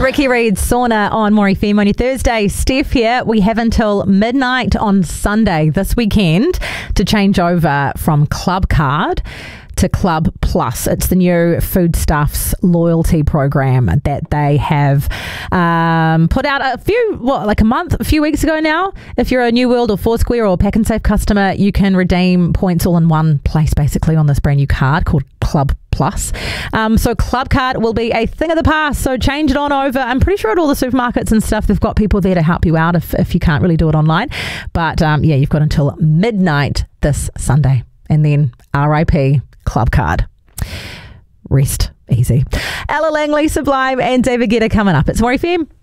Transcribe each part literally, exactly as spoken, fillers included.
Ricky Reed's Sauna on More F M on your Thursday. Steph here. We have until midnight on Sunday this weekend to change over from Club Card to Club Plus. It's the new Foodstuffs loyalty program that they have um, put out a few, what, like a month, a few weeks ago now. If you're a New World or Foursquare or Pack and Save customer, you can redeem points all in one place, basically, on this brand new card called Club Plus. Um, so Club Card will be a thing of the past, so change it on over. I'm pretty sure at all the supermarkets and stuff, they've got people there to help you out if, if you can't really do it online. But um, yeah, you've got until midnight this Sunday. And then R I P Club Card. Rest easy. Ella Langley, Sublime and David Guetta coming up. It's More F M.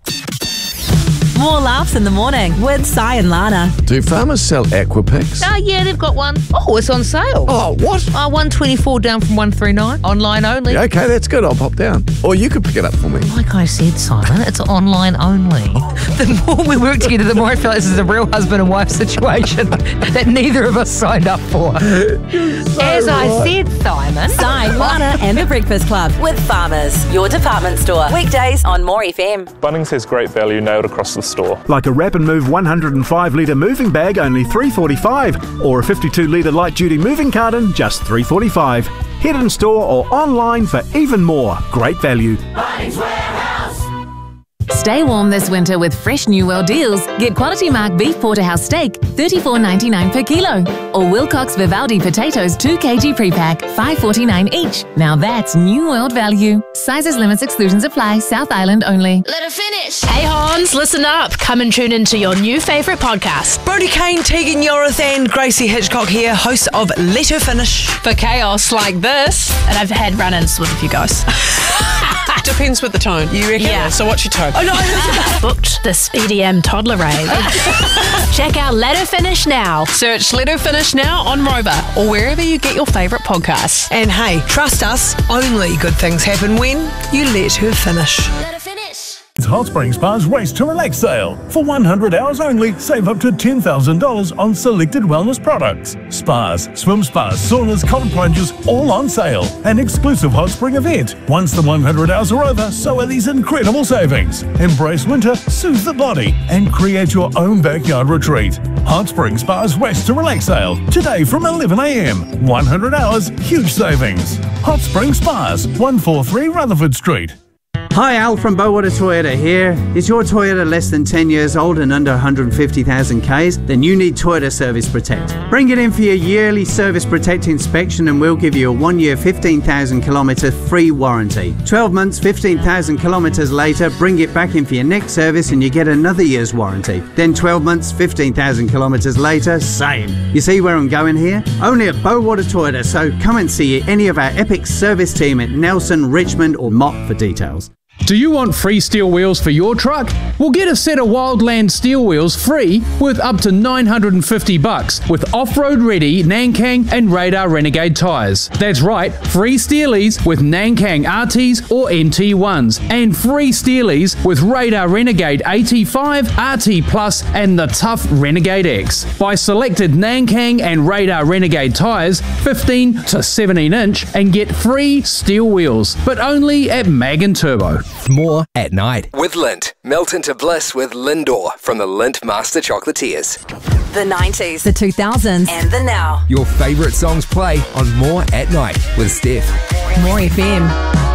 More laughs in the morning with Si and Lana. Do farmers sell Aquapix? Oh, yeah, they've got one. Oh, it's on sale. Oh, what? Oh, one twenty-four down from one thirty-nine. Online only. Yeah, okay, that's good. I'll pop down. Or you could pick it up for me. Like I said, Simon, it's online only. The more we work together, the more I feel like this is a real husband and wife situation that neither of us signed up for. So As I right. said, Simon. Si, Lana and the Breakfast Club with Farmers, your department store. Weekdays on More F M. Bunnings has great value nailed across the store. Like a Wrap and Move one hundred five litre moving bag, only three dollars forty-five, or a fifty-two litre light duty moving carton, just three dollars forty-five. Head in store or online for even more. Great value. Bunnings Warehouse. Stay warm this winter with fresh New World deals. Get Quality Mark Beef Porterhouse Steak, thirty-four ninety-nine per kilo. Or Wilcox Vivaldi Potatoes two kilograms pre-pack, five forty-nine each. Now that's New World value. Sizes, limits, exclusions apply. South Island only. Let her finish. Hey Hans, listen up. Come and tune into your new favourite podcast. Brody Kane, Tegan Yorith and Gracie Hitchcock here, hosts of Let Her Finish. For chaos like this. And I've had run-ins with a few guys. Depends with the tone, you reckon? Yeah. So what's your tone? Oh no, I booked this E D M toddler rave. Check out Let Her Finish now. Search Let Her Finish now on Rover or wherever you get your favourite podcasts. And hey, trust us, only good things happen when you let her finish. Let her finish. It's Hot Spring Spa's Race to Relax sale. For one hundred hours only, save up to ten thousand dollars on selected wellness products. Spas, swim spas, saunas, cold plunges, all on sale. An exclusive Hot Spring event. Once the one hundred hours are over, so are these incredible savings. Embrace winter, soothe the body, and create your own backyard retreat. Hot Spring Spa's Race to Relax sale. Today from eleven a m. one hundred hours, huge savings. Hot Spring Spas, one forty-three Rutherford Street. Hi, Al from Bowater Toyota here. Is your Toyota less than ten years old and under one hundred fifty thousand kays? Then you need Toyota Service Protect. Bring it in for your yearly Service Protect inspection and we'll give you a one-year fifteen thousand kilometre free warranty. twelve months, fifteen thousand kilometres later, bring it back in for your next service and you get another year's warranty. Then twelve months, fifteen thousand kilometres later, same. You see where I'm going here? Only at Bowater Toyota, so come and see any of our epic service team at Nelson, Richmond or Mott for details. Do you want free steel wheels for your truck? Well, get a set of Wildland steel wheels free worth up to nine hundred fifty bucks with off-road ready Nankang and Radar Renegade tyres. That's right, free steelies with Nankang R Ts or N T ones and free steelies with Radar Renegade A T five, R T Plus and the tough Renegade X. Buy selected Nankang and Radar Renegade tyres fifteen to seventeen inch and get free steel wheels, but only at Mag and Turbo. More at night with Lindt. Melt into bliss with Lindor from the Lindt Master Chocolatiers. The nineties, the two thousands, and the now. Your favourite songs play on More at Night with Steph. More F M.